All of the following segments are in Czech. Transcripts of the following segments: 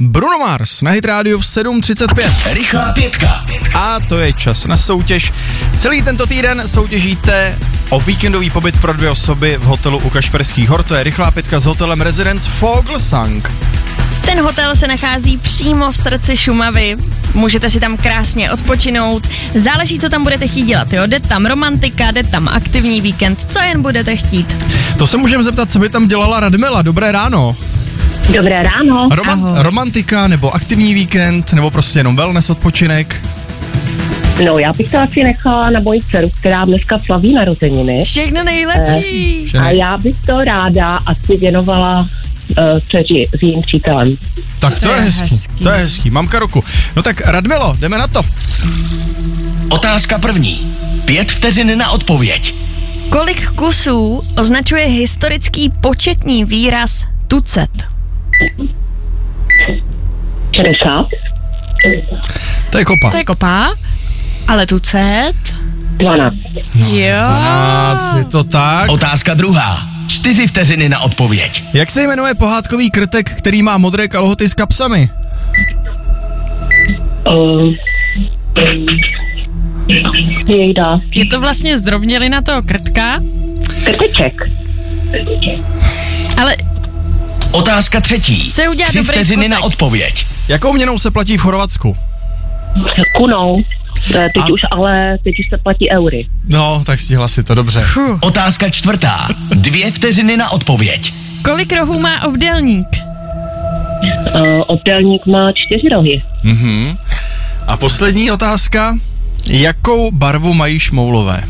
Bruno Mars na Hit Radio v 7:35. Rychlá pětka. A to je čas na soutěž. Celý tento týden soutěžíte o víkendový pobyt pro 2 osoby v hotelu u Kašperských hor. To je rychlá pětka s hotelem Residence Vogelsang. Ten hotel se nachází přímo v srdci Šumavy. Můžete si tam krásně odpočinout. Záleží, co tam budete chtít dělat, jo? Jde tam romantika, jde tam aktivní víkend, co jen budete chtít. To se můžeme zeptat, co by tam dělala Radmila. Dobré ráno. Dobré ráno. Romantika nebo aktivní víkend, nebo prostě jenom wellness odpočinek? No, já bych to asi nechala na moji dceru, která dneska slaví narozeniny. Všechno nejlepší. A já bych to ráda asi věnovala dceři s jejím přítelem. Tak to je hezký. To je hezký. Mamka roku. No tak Radmilo, jdeme na to. Otázka první. 5 vteřin na odpověď. Kolik kusů označuje historický početní výraz tucet? 60. To je kopa. To je kopa, ale tucet? 12. Jo. 12, je to tak. Otázka druhá. 4 vteřiny na odpověď. Jak se jmenuje pohádkový krtek, který má modré kalhoty s kapsami? Jejda. Je to vlastně zdrobnělina toho krtka? Krteček. Ale Otázka třetí. 3 vteřiny na odpověď. Jakou měnou se platí v Chorvatsku? Kunou. Teď už se platí eury. No, tak stihla si to, dobře. Otázka čtvrtá. 2 vteřiny na odpověď. kolik rohů má obdélník? Obdélník má 4 rohy. Mhm. A poslední otázka. Jakou barvu mají šmoulové?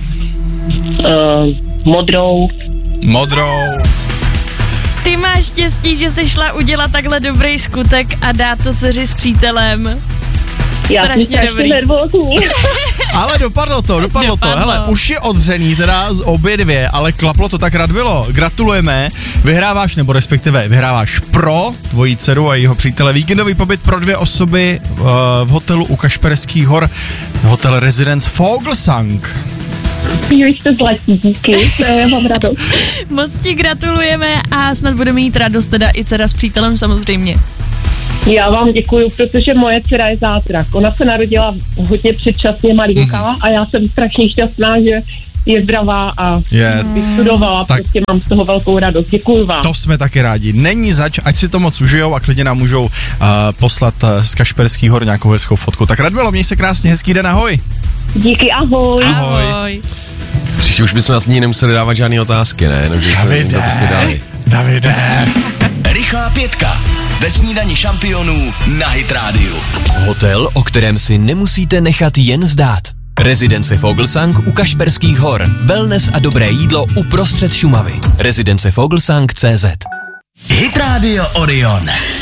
Modrou. Modrou. Ty máš štěstí, že jsi šla udělat takhle dobrý skutek a dát to dceři s přítelem. Já jsem strašně nervózní. Ale dopadlo to. Hele, už je odřený teda z obě dvě, ale klaplo to, tak Radmilo. Gratulujeme. Vyhráváš, nebo respektive vyhráváš pro tvoji dceru a jejího přítele víkendový pobyt pro 2 osoby v hotelu u Kašperských hor. Hotel Residence Vogelsang. Jo, jste zlatí, díky, já mám radost. Moc ti gratulujeme a snad budeme mít radost teda i dcera s přítelem samozřejmě. Já vám děkuju, protože moje dcera je zázrak. Ona se narodila hodně předčasně malinká a já jsem strašně šťastná, že je zdravá a vystudovala, prostě mám z toho velkou radost. Děkuju vám. To jsme taky rádi. Není zač, ať si to moc užijou a klidně nám můžou poslat z Kašperských hor nějakou hezkou fotku. Tak Radmilo, měj se krásně, hezký den, ahoj. Díky, ahoj. Ahoj. Příště už bychom vlastně nemuseli dávat žádné otázky, ne? Davide. Rychlá pětka. Ve snídani šampionů na Hit Radio. Hotel, o kterém si nemusíte nechat jen zdát. Rezidence Vogelsang u Kašperských hor. Wellness a dobré jídlo uprostřed Šumavy. Rezidence Vogelsang.cz. Hit Radio Orion.